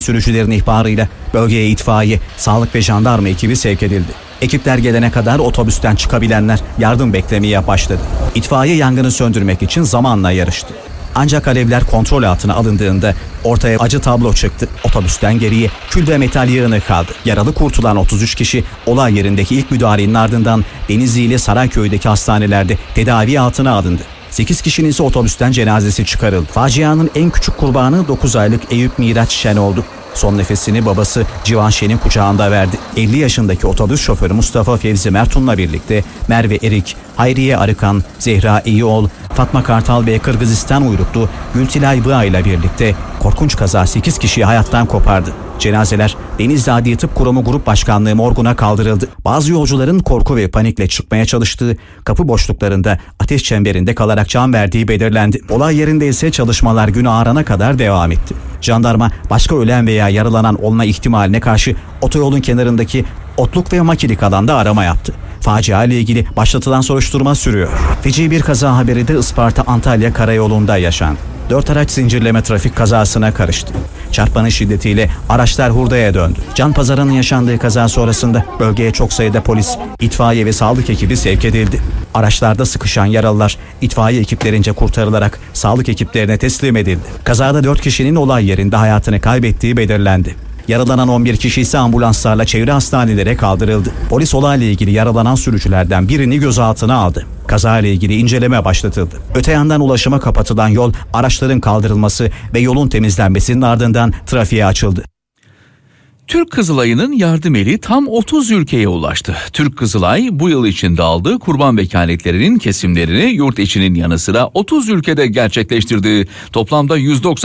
Sürücülerin ihbarıyla bölgeye itfaiye, sağlık ve jandarma ekibi sevk edildi. Ekipler gelene kadar otobüsten çıkabilenler yardım beklemeye başladı. İtfaiye yangını söndürmek için zamanla yarıştı. Ancak alevler kontrol altına alındığında ortaya acı tablo çıktı. Otobüsten geriye kül ve metal yığını kaldı. Yaralı kurtulan 33 kişi olay yerindeki ilk müdahalenin ardından Denizli ile Sarayköy'deki hastanelerde tedavi altına alındı. 8 kişinin ise otobüsten cenazesi çıkarıldı. Facianın en küçük kurbanı 9 aylık Eyüp Miraç Şen oldu. Son nefesini babası Civan Şen'in kucağında verdi. 50 yaşındaki otobüs şoförü Mustafa Fevzi Mertun'la birlikte Merve Erik, Hayriye Arıkan, Zehra İyioğlu, Fatma Kartal ve Kırgızistan uyruklu Gültilay Bığa ile birlikte korkunç kaza 8 kişiyi hayattan kopardı. Cenazeler Denizli Adliye Tıp Kurumu Grup Başkanlığı morguna kaldırıldı. Bazı yolcuların korku ve panikle çıkmaya çalıştığı kapı boşluklarında ateş çemberinde kalarak can verdiği belirlendi. Olay yerinde ise çalışmalar gün ağarana kadar devam etti. Jandarma başka ölen veya yaralanan olma ihtimaline karşı otoyolun kenarındaki otluk ve makilik alanda arama yaptı. Facia ile ilgili başlatılan soruşturma sürüyor. Feci bir kaza haberi de Isparta-Antalya karayolunda yaşandı. 4 araç zincirleme trafik kazasına karıştı. Çarpmanın şiddetiyle araçlar hurdaya döndü. Canpazarı'nın yaşandığı kaza sonrasında bölgeye çok sayıda polis, itfaiye ve sağlık ekibi sevk edildi. Araçlarda sıkışan yaralılar itfaiye ekiplerince kurtarılarak sağlık ekiplerine teslim edildi. Kazada 4 kişinin olay yerinde hayatını kaybettiği belirlendi. Yaralanan 11 kişi ise ambulanslarla çevre hastanelere kaldırıldı. Polis olayla ilgili yaralanan sürücülerden birini gözaltına aldı. Kazayla ilgili inceleme başlatıldı. Öte yandan ulaşıma kapatılan yol, araçların kaldırılması ve yolun temizlenmesinin ardından trafiğe açıldı. Türk Kızılay'ın yardım eli tam 30 ülkeye ulaştı. Türk Kızılay bu yıl içinde aldığı kurban vekaletlerinin kesimlerini yurt içinin yanı sıra 30 ülkede gerçekleştirdi. Toplamda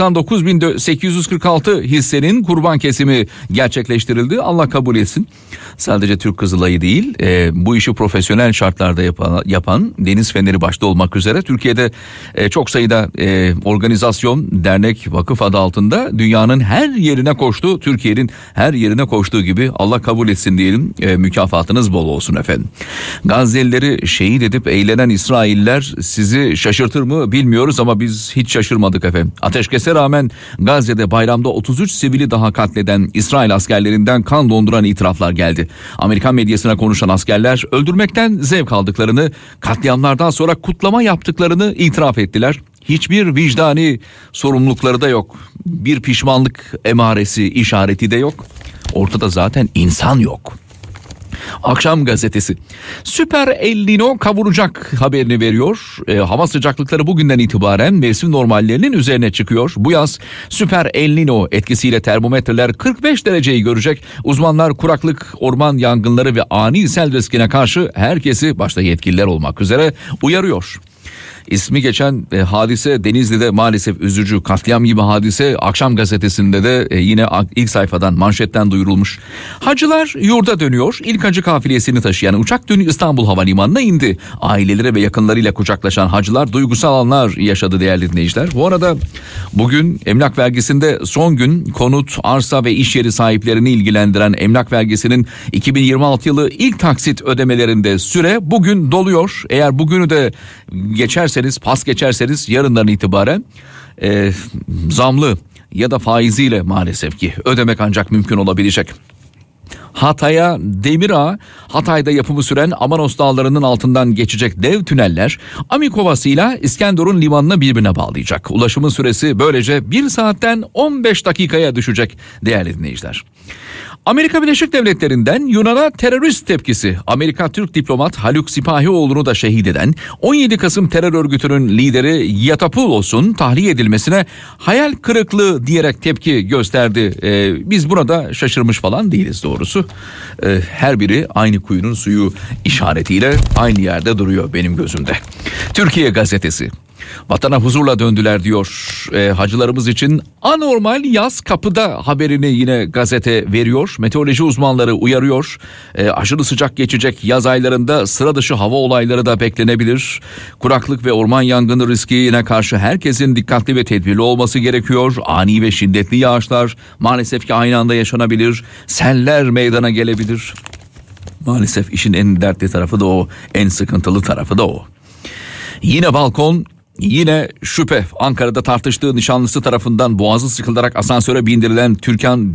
199.846 hissenin kurban kesimi gerçekleştirildi. Allah kabul etsin. Sadece Türk Kızılay'ı değil, bu işi profesyonel şartlarda yapan Deniz Feneri başta olmak üzere Türkiye'de çok sayıda organizasyon, dernek, vakıf adı altında dünyanın her yerine koştu. Türkiye'nin her yerine koştuğu gibi Allah kabul etsin diyelim. Mükafatınız bol olsun efendim. Gazze'lileri şehit edip eğlenen İsrailler sizi şaşırtır mı bilmiyoruz ama biz hiç şaşırmadık efendim. Ateşkese rağmen Gazze'de bayramda 33 sivili daha katleden İsrail askerlerinden kan donduran itiraflar geldi. Amerikan medyasına konuşan askerler öldürmekten zevk aldıklarını, katliamlardan sonra kutlama yaptıklarını itiraf ettiler. Hiçbir vicdani sorumlulukları da yok. Bir pişmanlık emaresi, işareti de yok. Ortada zaten insan yok. Akşam gazetesi Süper El Niño kavuracak haberini veriyor. Hava sıcaklıkları bugünden itibaren mevsim normallerinin üzerine çıkıyor. Bu yaz Süper El Niño etkisiyle termometreler 45 dereceyi görecek. Uzmanlar kuraklık, orman yangınları ve ani sel riskine karşı herkesi, başta yetkililer olmak üzere, uyarıyor. İsmi geçen hadise Denizli'de maalesef üzücü, katliam gibi hadise. Akşam gazetesinde de yine ilk sayfadan, manşetten duyurulmuş. Hacılar yurda dönüyor. İlk hacı kafilesini taşıyan uçak dün İstanbul Havalimanı'na indi. Aileleri ve yakınlarıyla kucaklaşan hacılar duygusal anlar yaşadı değerli dinleyiciler. Bu arada bugün emlak vergisinde son gün. Konut, arsa ve iş yeri sahiplerini ilgilendiren emlak vergisinin 2026 yılı ilk taksit ödemelerinde süre bugün doluyor. Eğer bugünü de pas geçerseniz yarından itibaren zamlı ya da faiziyle maalesef ki ödemek ancak mümkün olabilecek. Hatay'a demir ağı, Hatay'da yapımı süren Amanos Dağları'nın altından geçecek dev tüneller Amikovası ile İskenderun limanını birbirine bağlayacak. Ulaşımın süresi böylece 1 saatten 15 dakikaya düşecek değerli dinleyiciler. Amerika Birleşik Devletleri'nden Yunan'a terörist tepkisi. Amerika Türk diplomat Haluk Sipahioğlu'nu da şehit eden 17 Kasım terör örgütünün lideri Yatapoulos'un tahliye edilmesine hayal kırıklığı diyerek tepki gösterdi. Biz buna da şaşırmış falan değiliz doğrusu. Her biri aynı kuyunun suyu işaretiyle aynı yerde duruyor benim gözümde. Türkiye Gazetesi. Vatana huzurla döndüler diyor. Hacılarımız için anormal yaz kapıda haberini yine gazete veriyor. Meteoroloji uzmanları uyarıyor. Aşırı sıcak geçecek yaz aylarında sıra dışı hava olayları da beklenebilir. Kuraklık ve orman yangını riskine karşı herkesin dikkatli ve tedbirli olması gerekiyor. Ani ve şiddetli yağışlar maalesef ki aynı anda yaşanabilir. Seller meydana gelebilir. Maalesef işin en dertli tarafı da o, en sıkıntılı tarafı da o. Yine balkon Yine şüphe. Ankara'da tartıştığı nişanlısı tarafından boğazı sıkılarak asansöre bindirilen Türkan